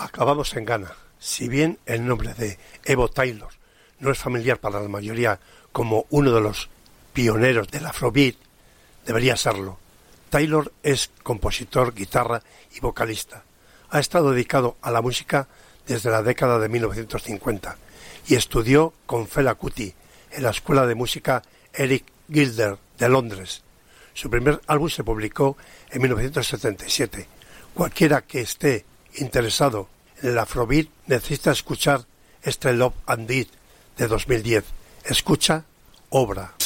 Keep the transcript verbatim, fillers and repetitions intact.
Acabamos en Ghana. Si bien el nombre de Evo Taylor no es familiar para la mayoría como uno de los pioneros del Afrobeat, debería serlo. Taylor es compositor, guitarra y vocalista. Ha estado dedicado a la música desde la década de mil novecientos cincuenta y estudió con Fela Kuti en la Escuela de Música Eric Gilder de Londres. Su primer álbum se publicó en mil novecientos setenta y siete. Cualquiera que esté interesado en el Afrobeat necesita escuchar este Love and Deed de dos mil diez. Escucha, obra.